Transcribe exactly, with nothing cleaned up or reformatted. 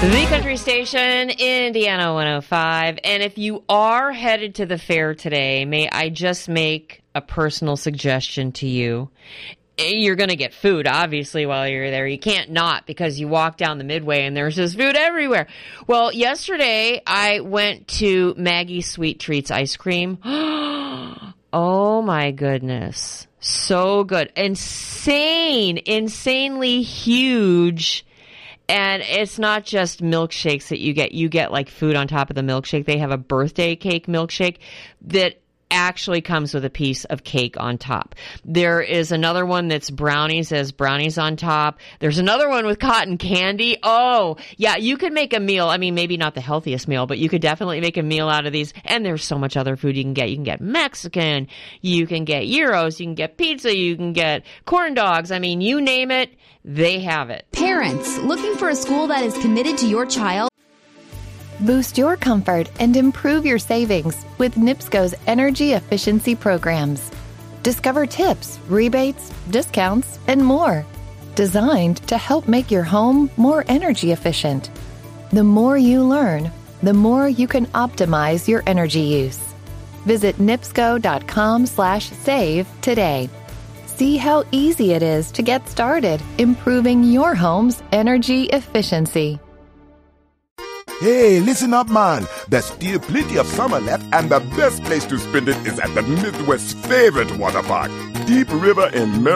The Country Station, Indiana one oh five. And if you are headed to the fair today, may I just make a personal suggestion to you? You're going to get food, obviously, while you're there. You can't not, because you walk down the Midway and there's just food everywhere. Well, yesterday I went to Maggie's Sweet Treats Ice Cream. Oh, my goodness. So good. Insane, insanely huge. And it's not just milkshakes that you get. You get like food on top of the milkshake. They have a birthday cake milkshake that actually comes with a piece of cake on top. There is another one that's brownies, has brownies on top. There's another one with cotton candy. Oh, yeah, you could make a meal. I mean, maybe not the healthiest meal, but you could definitely make a meal out of these. And there's so much other food you can get. You can get Mexican, you can get gyros, you can get pizza, you can get corn dogs. I mean, you name it, they have it. Parents, looking for a school that is committed to your child? Boost your comfort and improve your savings with N I P S Co's energy efficiency programs. Discover tips, rebates, discounts, and more, designed to help make your home more energy efficient. The more you learn, the more you can optimize your energy use. Visit nipsco.com slash save today. See how easy it is to get started improving your home's energy efficiency. Hey, listen up, man. There's still plenty of summer left, and the best place to spend it is at the Midwest's favorite water park, Deep River in Maryland.